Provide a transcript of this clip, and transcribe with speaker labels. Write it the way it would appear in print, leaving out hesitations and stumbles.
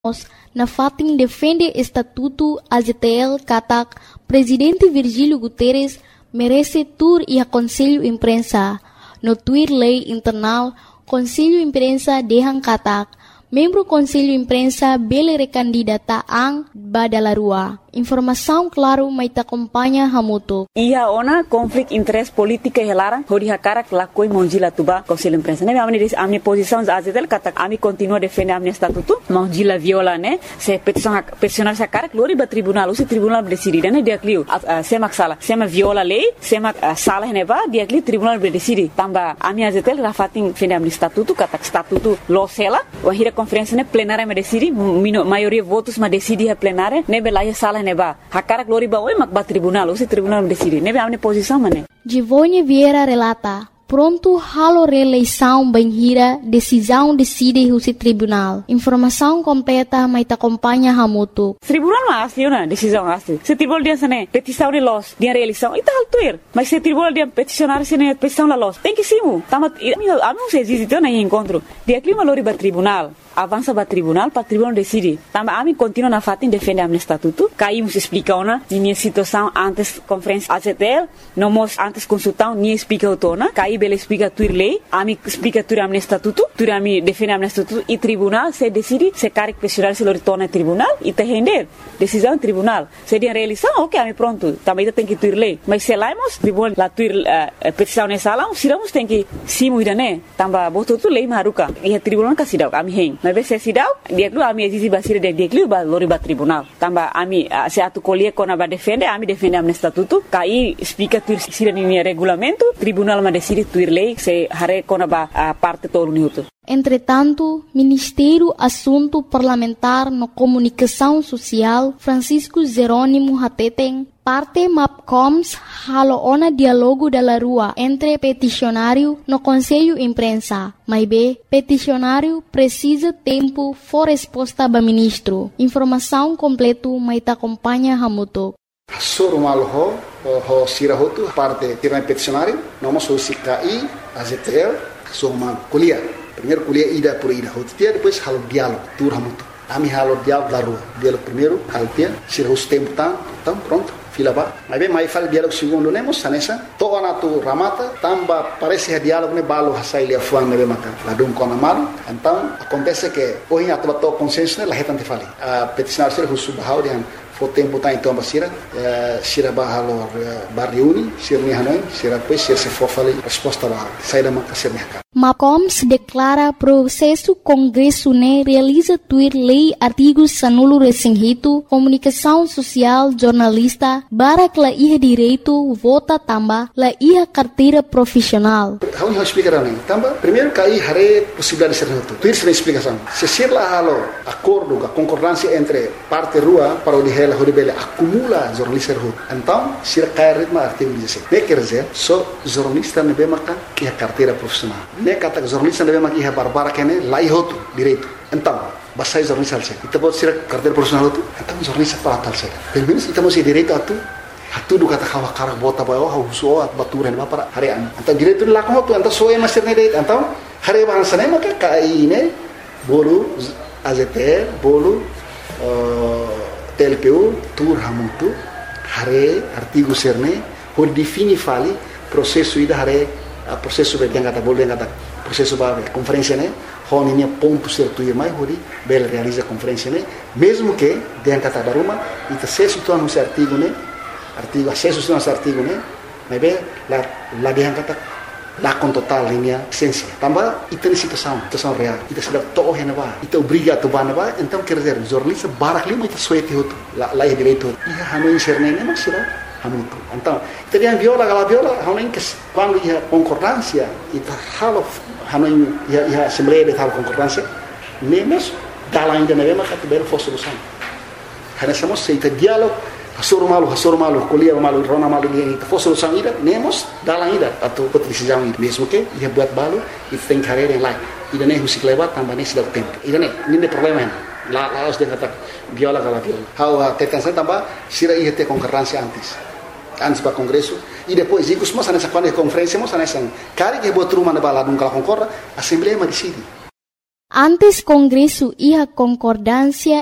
Speaker 1: na fatin defende Estatuto AGTL katak Presidente Virgílio Guterres merece tur e a Conselho Imprensa. No Twitter Lei Internal, Conselho Imprensa dehang katak membro Conselho Imprensa bele recandidata ang Badalarua. Informação claro mai ta acompanha hamuto.
Speaker 2: Ia ona konflik interest politika helara hori hakarak lakoi monjila tuba Conselho Imprensa. Ne amni posição azetel katak ami continua defender amni estatuto monjila viola ne se peticionar hakarak lori ba tribunal usi tribunal decidi ne dia kliu semak sala sema viola lei semak sala neva dia kliu tribunal decidi tamba ami azetel rafatin defender amni estatuto katak estatuto losela wahira conferência ne plenária me decidi maioria votos ma decidi a plenária ne belaya sala neba hakara glori ba oi mak ba tribunal o se tribunal decide nebe amne posição mané
Speaker 1: Givone Vieira relata pronto halo reeleição banhira decisão decide o se tribunal informação completa mai ta acompanha hamuto
Speaker 2: tribunal mas na decisão asli se tribunal dia sane petição de los dia reeleição e tal tuir mas se tribunal dia peticionar sene petição la los tem que simu tamat amo se existe na encontro dia clima lori ba tribunal avança para tribunal decide. Também a mim continua na fatin defende amne estatuto. Caímos explica ona minha situação antes conferência ACTL, nós antes consultão nem explica outona. Caí bela explica tuir lei, a mim explica tuir amne estatuto, tuir a mim defende amne estatuto e tribunal se decide se carre questionar se lo retorna tribunal e te render decisão tribunal. Se dia realização, ok, a mim pronto. Também tem que tuir lei. Mas se laimos tribunal la tuir petição nessa lá, siramos tem que simu ida né. Também botou tu lei maruca e a tribunal casidau a mim hen. Mas se sidau dia dulu ami exizi basir dia dulu ba lori ba tribunal tamba ami se atu colher kona ba defende ami defende amne estatuto kai explica tu sira ni regulamento tribunal ma decide tu lei se hare kona ba parte todo minuto.
Speaker 1: Entretanto, Ministério Assunto Parlamentar no Comunicação Social Francisco Jerônimo Hateteng parte MAPCOMS halo ona dialogo da rua entre peticionário no Conselho Imprensa. Mas peticionário precisa tempo for resposta ba ministro. Informação completo mai ta acompanha hamuto.
Speaker 3: Sorumal ho sirahotu parte tiran peticionário, nós o CKI, AGTL, sorumal kuliah. Primeiro kuliah ida por ida, hotia depois halo diálogo, tur hamuto. Ami halo diálogo da rua. Diálogo primeiro, haltia, sirahus tempo tam pronto. Fila ba, mas bem mais fala diálogo segundo nemos sanessa, toda na tu ramata, tamba parece diálogo ne balo hasai lia fuang nebe maka, ladum kona malu, então acontece que hoje a to consenso ne lahetan te fali, a peticionar ser husu bahau dian fo tempo tá então basira, sira bahalo barriuni, sir ni hanoi, sira depois sir se for fali resposta lá, sai da maka sir ni
Speaker 1: MAPCOMS declara processo Congresso ne realiza tuir lei artigos sanulo resinghito, comunicação social, jornalista, barak la iha direito, vota tamba, la iha carteira profissional.
Speaker 3: Vamos explicar também. Tamba, primeiro cai hare possibilidade de ser reto. Tuir sem explicação. Se ser lá halo acordo, a concordância entre parte rua para o dihela horibele acumula jornalista rua. Então, se cai ritmo artigo 16. Ne quer dizer, só jornalista ne bemaka que a carteira profissional. Ne kata jornalista ne bemaka que a barbara que ne lá ihoto direito. Então, basai jornalista alse. Ita pode ser carteira profissional tu. Então jornalista para tal se. Pelo menos ita mesti direito atu. Hatu du kata kawa karak bota bayo hauso at baturan ba para harian. Então direito la ko tu anta soe master ne deit. Então hare ban sane maka kai ne bolu AGTL bolu TLPU tur hamutu hare artigo serne por defini fali processo ida hare processo be yang kata bolu yang kata processo ba conferência ne honinha ponto certo e mais hori bel realiza conferência ne mesmo que yang kata daruma ita se situ anu artigo ne artigo acesso a artigo né mas bem lá dia kata lá com total linha essência também ita situação real ita sudah toh yang ba ita obriga tu ba ba então quer dizer jornalista barak lima ita suete hotu lá é direito ia hanu inserne ne mas sudah hanu então ita dia viola hanu que quando ia concordância ita halo hanu ia assembleia de tal concordância nemos dalam ainda ne maka bel for solução hana somos ita diálogo Hasur malu, kuliah malu, rona malu ni kita fokus solusi ida, nemos dalam ida atau decisão ida. Mesmo que ia buat balu, itu tem carreira yang lain. Ida ne husik lewat tambah ne sudah tempo. Ida ne, ini problema. La harus dia kata viola kalau viola. Hawa tetansa tambah sira ia te concorrência antes para congresso e depois ikut semua sana quando conferência semua sana kari que buat rumah na bala dum kalau concorda, assembleia ma decide.
Speaker 1: Antes Congresso ia concordância